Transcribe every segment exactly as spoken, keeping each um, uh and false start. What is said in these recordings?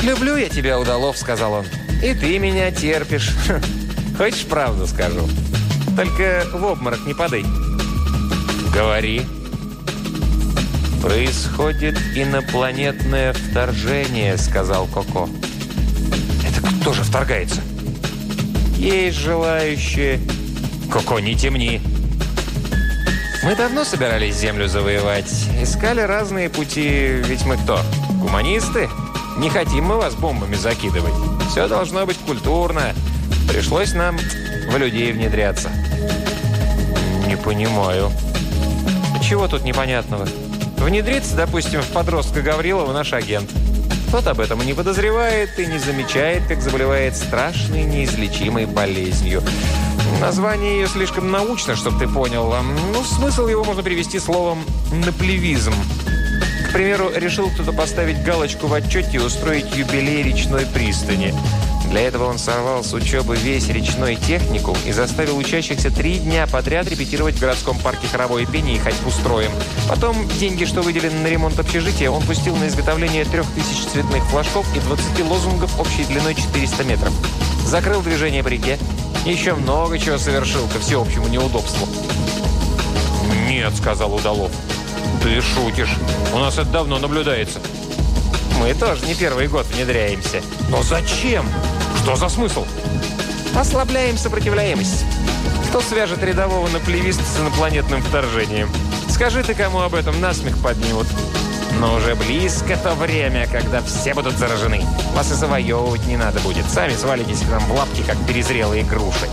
«Люблю я тебя, Удалов», — сказал он. «И ты меня терпишь. Хочешь, правду скажу? Только в обморок не падай». «Говори». «Происходит инопланетное вторжение», — сказал Коко. «Это кто же вторгается?» «Есть желающие». «Коко, не темни». «Мы давно собирались Землю завоевать. Искали разные пути. Ведь мы кто? Гуманисты? Не хотим мы вас бомбами закидывать. Все должно быть культурно. Пришлось нам в людей внедряться». «Не понимаю». «Чего тут непонятного? Внедриться, допустим, в подростка Гаврилова наш агент. Тот об этом и не подозревает, и не замечает, как заболевает страшной неизлечимой болезнью. Название ее слишком научно, чтобы ты понял. Ну, смысл его можно перевести словом «наплевизм». К примеру, решил кто-то поставить галочку в отчете и устроить юбилей речной пристани. Для этого он сорвал с учебы весь речной техникум и заставил учащихся три дня подряд репетировать в городском парке хоровое пение и ходьбу строем. Потом деньги, что выделены на ремонт общежития, он пустил на изготовление трех тысяч цветных флажков и двадцати лозунгов общей длиной четыреста метров. Закрыл движение по реке. Еще много чего совершил ко всеобщему неудобству. «Нет», — сказал Удалов. «Ты шутишь. У нас это давно наблюдается». «Мы тоже не первый год внедряемся». «Но зачем? Что за смысл?» «Ослабляем сопротивляемость. Кто свяжет рядового наплевиста с инопланетным вторжением? Скажи ты, кому об этом насмех поднимут. Но уже близко то время, когда все будут заражены. Вас и завоевывать не надо будет. Сами свалитесь к нам в лапки, как перезрелые груши».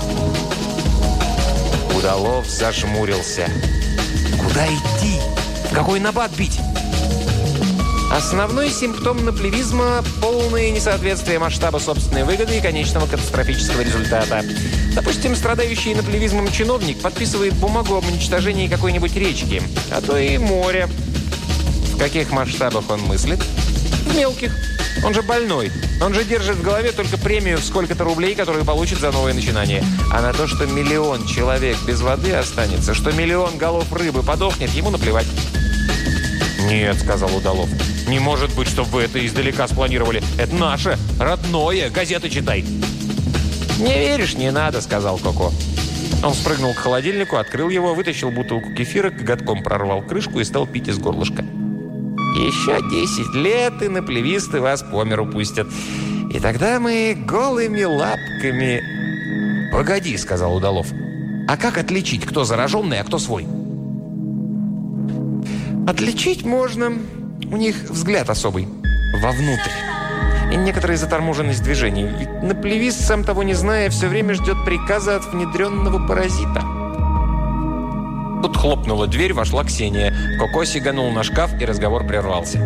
Удалов зажмурился. «Куда идти? В какой набат бить?» Основной симптом наплевизма – полное несоответствие масштаба собственной выгоды и конечного катастрофического результата. Допустим, страдающий наплевизмом чиновник подписывает бумагу об уничтожении какой-нибудь речки, а то и моря. В каких масштабах он мыслит? В мелких. Он же больной. Он же держит в голове только премию в сколько-то рублей, которую получит за новое начинание. А на то, что миллион человек без воды останется, что миллион голов рыбы подохнет, ему наплевать. «Нет», — сказал Удалов. «Не может быть, чтобы вы это издалека спланировали. Это наше, родное. Газеты читай». «Не веришь, не надо», — сказал Коко. Он спрыгнул к холодильнику, открыл его, вытащил бутылку кефира, коготком прорвал крышку и стал пить из горлышка. «Еще десять лет, и наплевисты вас по миру пустят. И тогда мы голыми лапками...» «Погоди», — сказал Удалов. «А как отличить, кто зараженный, а кто свой?» «Отличить можно. У них взгляд особый. Вовнутрь. И некоторая заторможенность движений. Ведь наплевист, сам того не зная, все время ждет приказа от внедренного паразита». Тут хлопнула дверь, вошла Ксения. Коко сиганул на шкаф, и разговор прервался.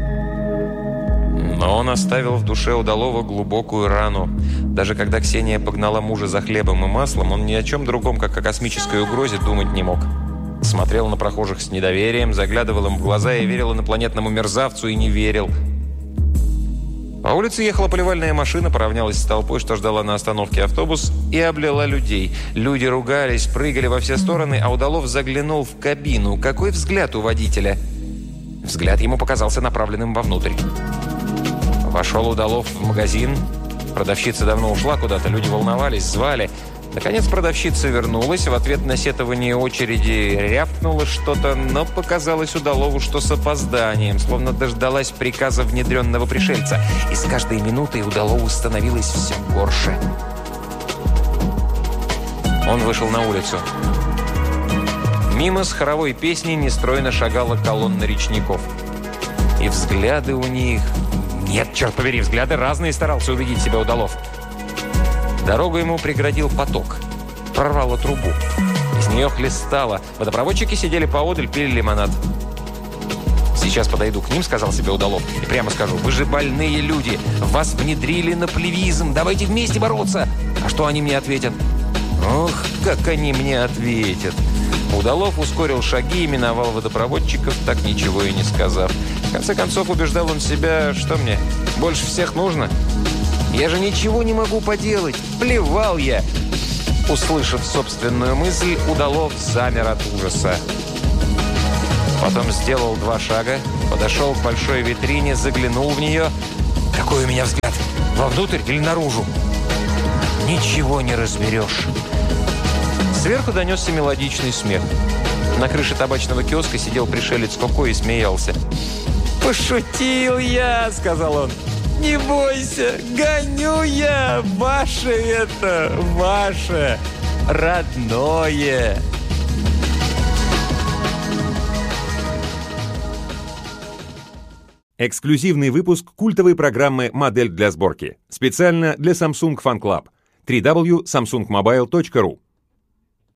Но он оставил в душе Удалова глубокую рану. Даже когда Ксения погнала мужа за хлебом и маслом, он ни о чем другом, как о космической угрозе, думать не мог. Смотрел на прохожих с недоверием, заглядывал им в глаза и верил инопланетному мерзавцу, и не верил. По улице ехала поливальная машина, поравнялась с толпой, что ждала на остановке автобус, и облила людей. Люди ругались, прыгали во все стороны, а Удалов заглянул в кабину. Какой взгляд у водителя? Взгляд ему показался направленным вовнутрь. Вошел Удалов в магазин. Продавщица давно ушла куда-то, люди волновались, звали. Наконец продавщица вернулась, в ответ на сетование очереди рявкнула что-то, но показалось Удалову, что с опозданием, словно дождалась приказа внедренного пришельца. И с каждой минутой Удалову становилось все горше. Он вышел на улицу. Мимо с хоровой песней нестройно шагала колонна речников. И взгляды у них... Нет, черт побери, взгляды разные, старался убедить себя Удалов. Дорогу ему преградил поток. Прорвало трубу. Из нее хлестало. Водопроводчики сидели поодаль, пили лимонад. «Сейчас подойду к ним», — сказал себе Удалов, «и прямо скажу: вы же больные люди. Вас внедрили наплевизм. Давайте вместе бороться». А что они мне ответят? Ох, как они мне ответят. Удалов ускорил шаги и миновал водопроводчиков, так ничего и не сказав. В конце концов, убеждал он себя, что мне больше всех нужно. Я же ничего не могу поделать. Плевал я. Услышав собственную мысль, Удалов замер от ужаса. Потом сделал два шага, подошел к большой витрине, заглянул в нее. Какой у меня взгляд? Вовнутрь или наружу? Ничего не разберешь. Сверху донесся мелодичный смех. На крыше табачного киоска сидел пришелец Коко и смеялся. «Пошутил я!» — сказал он. «Не бойся, гоню я! Ваше это, ваше, родное!» Эксклюзивный выпуск культовой программы «Модель для сборки». Специально для Samsung Fan Club. дабл ю дабл ю дабл ю точка samsung mobile точка ру